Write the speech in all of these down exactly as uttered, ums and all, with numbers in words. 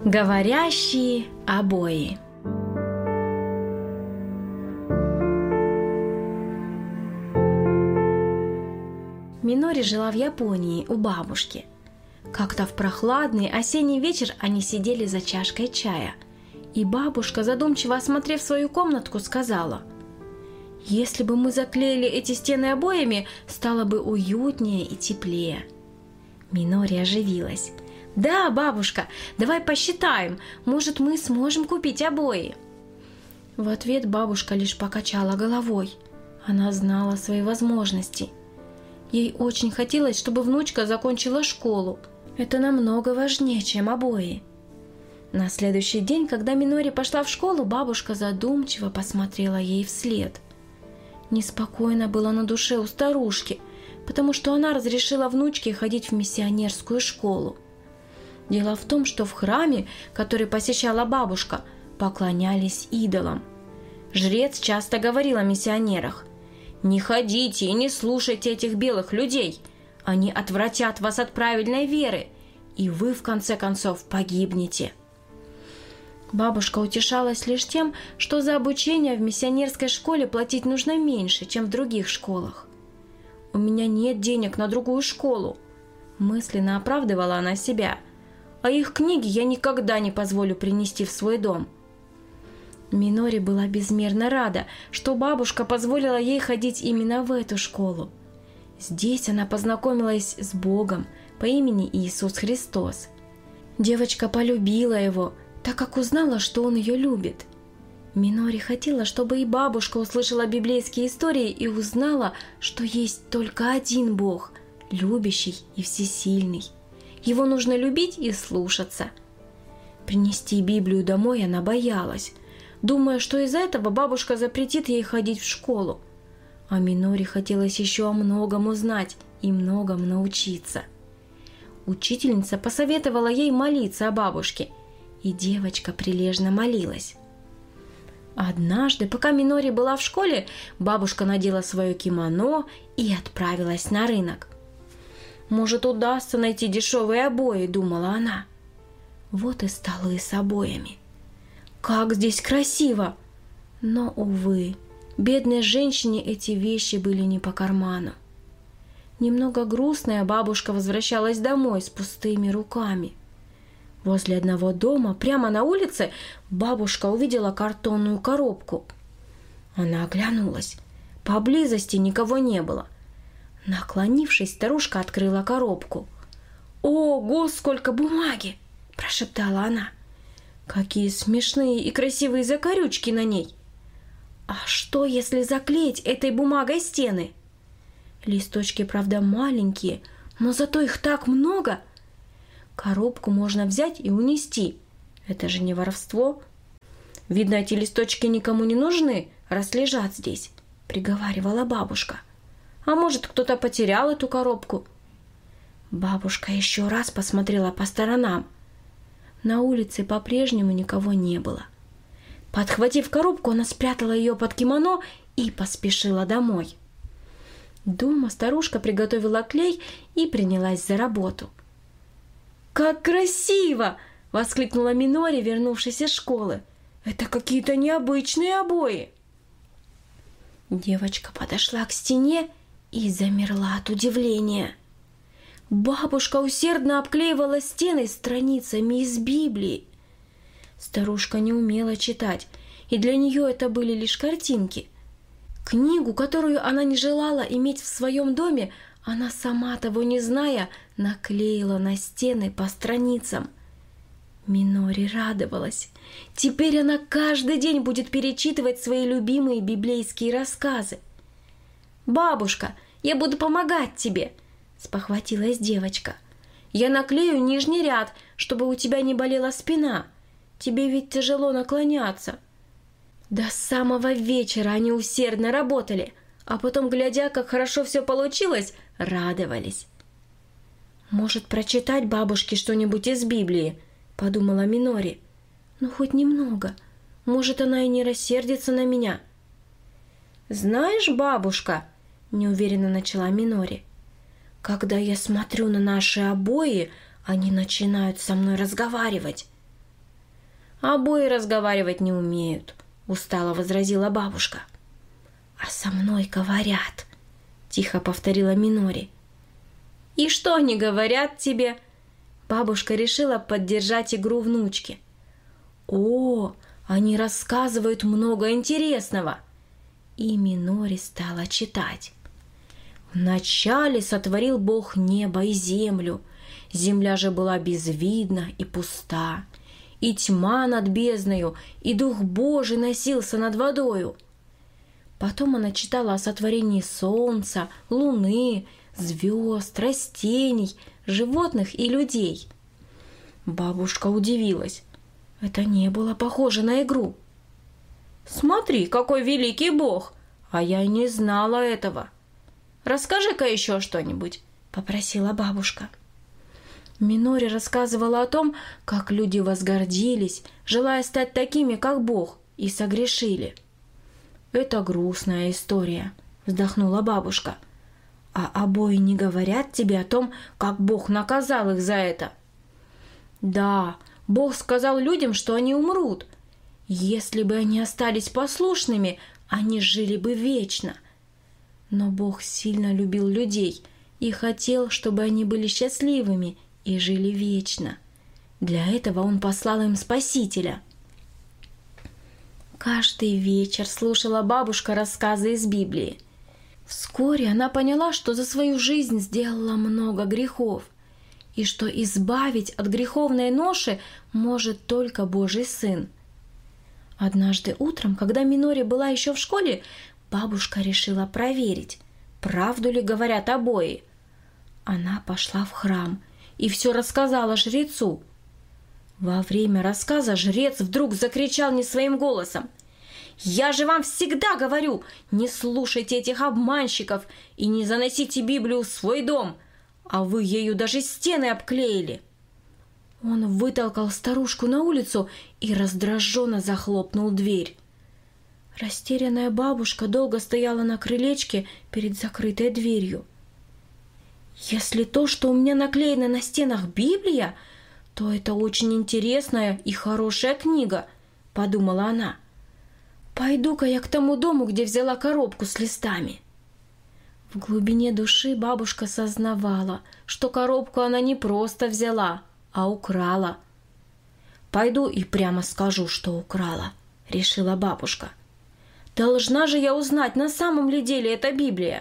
Говорящие обои. Минори жила в Японии у бабушки. Как-то в прохладный осенний вечер они сидели за чашкой чая, и бабушка, задумчиво осмотрев свою комнатку, сказала: «Если бы мы заклеили эти стены обоями, стало бы уютнее и теплее». Минори оживилась. «Да, бабушка, давай посчитаем, может, мы сможем купить обои». В ответ бабушка лишь покачала головой. Она знала свои возможности. Ей очень хотелось, чтобы внучка закончила школу. Это намного важнее, чем обои. На следующий день, когда Минори пошла в школу, бабушка задумчиво посмотрела ей вслед. Неспокойно было на душе у старушки, потому что она разрешила внучке ходить в миссионерскую школу. Дело в том, что в храме, который посещала бабушка, поклонялись идолам. Жрец часто говорил о миссионерах: «Не ходите и не слушайте этих белых людей, они отвратят вас от правильной веры, и вы в конце концов погибнете». Бабушка утешалась лишь тем, что за обучение в миссионерской школе платить нужно меньше, чем в других школах. «У меня нет денег на другую школу», – мысленно оправдывала она себя, «а их книги я никогда не позволю принести в свой дом». Минори была безмерно рада, что бабушка позволила ей ходить именно в эту школу. Здесь она познакомилась с Богом по имени Иисус Христос. Девочка полюбила его, так как узнала, что он ее любит. Минори хотела, чтобы и бабушка услышала библейские истории и узнала, что есть только один Бог, любящий и всесильный. Его нужно любить и слушаться. Принести Библию домой она боялась, думая, что из-за этого бабушка запретит ей ходить в школу. А Минори хотелось еще о многом узнать и многому научиться. Учительница посоветовала ей молиться о бабушке, и девочка прилежно молилась. Однажды, пока Минори была в школе, бабушка надела свое кимоно и отправилась на рынок. «Может, удастся найти дешевые обои», — думала она. Вот и столы с обоями. Как здесь красиво! Но, увы, бедной женщине эти вещи были не по карману. Немного грустная бабушка возвращалась домой с пустыми руками. Возле одного дома, прямо на улице, бабушка увидела картонную коробку. Она оглянулась. Поблизости никого не было. Наклонившись, старушка открыла коробку. «Ого, сколько бумаги!» – прошептала она. «Какие смешные и красивые закорючки на ней! А что, если заклеить этой бумагой стены? Листочки, правда, маленькие, но зато их так много! Коробку можно взять и унести. Это же не воровство. Видно, эти листочки никому не нужны, раз лежат здесь», – приговаривала бабушка. «А может, кто-то потерял эту коробку?» Бабушка еще раз посмотрела по сторонам. На улице по-прежнему никого не было. Подхватив коробку, она спрятала ее под кимоно и поспешила домой. Дома старушка приготовила клей и принялась за работу. «Как красиво!» – воскликнула Минори, вернувшись из школы. «Это какие-то необычные обои!» Девочка подошла к стене и замерла от удивления. Бабушка усердно обклеивала стены страницами из Библии. Старушка не умела читать, и для нее это были лишь картинки. Книгу, которую она не желала иметь в своем доме, она, сама того не зная, наклеила на стены по страницам. Минори радовалась. Теперь она каждый день будет перечитывать свои любимые библейские рассказы. «Бабушка, я буду помогать тебе!» – спохватилась девочка. «Я наклею нижний ряд, чтобы у тебя не болела спина. Тебе ведь тяжело наклоняться». До самого вечера они усердно работали, а потом, глядя, как хорошо все получилось, радовались. «Может, прочитать бабушке что-нибудь из Библии?» – подумала Минори. «Ну, хоть немного. Может, она и не рассердится на меня». «Знаешь, бабушка», – неуверенно начала Минори, «когда я смотрю на наши обои, они начинают со мной разговаривать». Обои разговаривать не умеют, устало возразила бабушка. А со мной говорят, тихо повторила Минори. И что они говорят тебе? Бабушка решила поддержать игру внучки. О, они рассказывают много интересного. И Минори стала читать. Вначале сотворил Бог небо и землю. Земля же была безвидна и пуста, и тьма над бездною, и Дух Божий носился над водою. Потом она читала о сотворении солнца, луны, звезд, растений, животных и людей. Бабушка удивилась. Это не было похоже на игру. «Смотри, какой великий Бог! А я и не знала этого. Расскажи-ка еще что-нибудь», — попросила бабушка. Минори рассказывала о том, как люди возгордились, желая стать такими, как Бог, и согрешили. «Это грустная история», — вздохнула бабушка. «А обои не говорят тебе о том, как Бог наказал их за это?» «Да, Бог сказал людям, что они умрут. Если бы они остались послушными, они жили бы вечно. Но Бог сильно любил людей и хотел, чтобы они были счастливыми и жили вечно. Для этого Он послал им Спасителя». Каждый вечер слушала бабушка рассказы из Библии. Вскоре она поняла, что за свою жизнь сделала много грехов, и что избавить от греховной ноши может только Божий Сын. Однажды утром, когда Минори была еще в школе, бабушка решила проверить, правду ли говорят обои. Она пошла в храм и все рассказала жрецу. Во время рассказа жрец вдруг закричал не своим голосом: «Я же вам всегда говорю, не слушайте этих обманщиков и не заносите Библию в свой дом, а вы ею даже стены обклеили». Он вытолкал старушку на улицу и раздраженно захлопнул дверь. Растерянная бабушка долго стояла на крылечке перед закрытой дверью. «Если то, что у меня наклеено на стенах, Библия, то это очень интересная и хорошая книга», — подумала она. «Пойду-ка я к тому дому, где взяла коробку с листами». В глубине души бабушка сознавала, что коробку она не просто взяла, а украла. «Пойду и прямо скажу, что украла», — решила бабушка. «Должна же я узнать, на самом ли деле это Библия».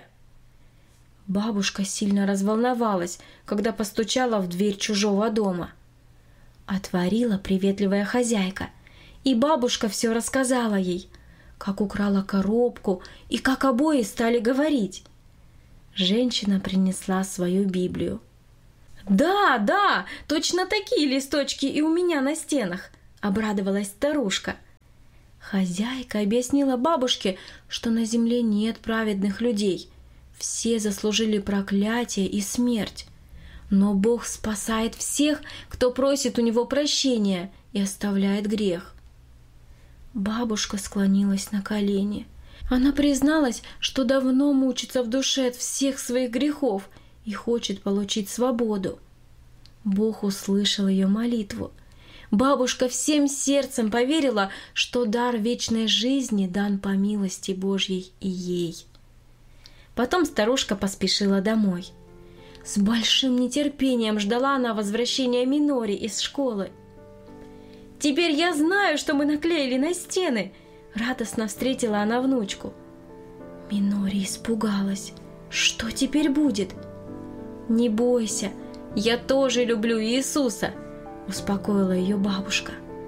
Бабушка сильно разволновалась, когда постучала в дверь чужого дома. Отворила приветливая хозяйка, и бабушка все рассказала ей, как украла коробку и как обои стали говорить. Женщина принесла свою Библию. «Да, да, точно такие листочки и у меня на стенах», — обрадовалась старушка. Хозяйка объяснила бабушке, что на земле нет праведных людей. Все заслужили проклятие и смерть. Но Бог спасает всех, кто просит у Него прощения и оставляет грех. Бабушка склонилась на колени. Она призналась, что давно мучится в душе от всех своих грехов и хочет получить свободу. Бог услышал ее молитву. Бабушка всем сердцем поверила, что дар вечной жизни дан по милости Божьей и ей. Потом старушка поспешила домой. С большим нетерпением ждала она возвращения Минори из школы. «Теперь я знаю, что мы наклеили на стены!» — радостно встретила она внучку. Минори испугалась. Что теперь будет? «Не бойся, я тоже люблю Иисуса!» — успокоила ее бабушка.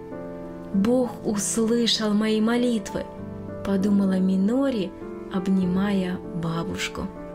«Бог услышал мои молитвы!» — подумала Минори, обнимая бабушку.